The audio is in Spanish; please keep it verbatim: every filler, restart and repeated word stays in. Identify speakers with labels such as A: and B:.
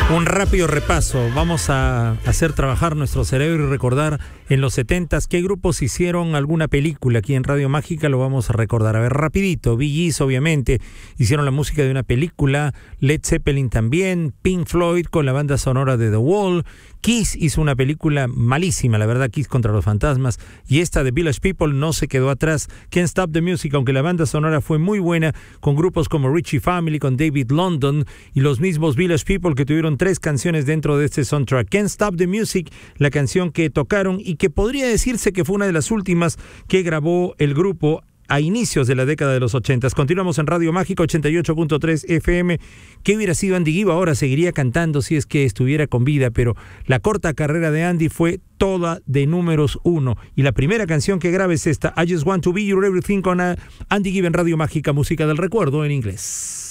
A: Un rápido repaso, vamos a hacer trabajar nuestro cerebro y recordar en los setentas qué grupos hicieron alguna película aquí en Radio Mágica, lo vamos a recordar. A ver, rapidito, Bee Gees obviamente hicieron la música de una película, Led Zeppelin también, Pink Floyd con la banda sonora de The Wall, Kiss hizo una película malísima, la verdad, Kiss contra los fantasmas, y esta de Village People no se quedó atrás. Can't Stop the Music, aunque la banda sonora fue muy buena, con grupos como Richie Family, con David London y los mismos Village People que tuvieron tres canciones dentro de este soundtrack. Can't Stop the Music, la canción que tocaron y que podría decirse que fue una de las últimas que grabó el grupo a inicios de la década de los ochentas. Continuamos en Radio Mágica ochenta y ocho punto tres F M. ¿Qué hubiera sido Andy Gibb? Ahora seguiría cantando si es que estuviera con vida, pero la corta carrera de Andy fue toda de números uno. Y la primera canción que graba es esta, I Just Want to Be Your Everything, con Andy Gibb en Radio Mágica, música del recuerdo en inglés.